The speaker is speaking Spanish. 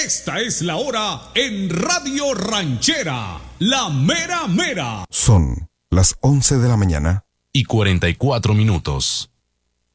Esta es la hora en Radio Ranchera, la mera mera. Son las 11 de la mañana y 44 minutos.